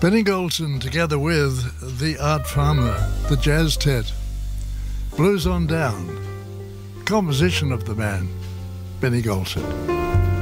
Benny Golson together with The Art Farmer, the Jazz Tet. Blues on Down, composition of the man, Benny Golson.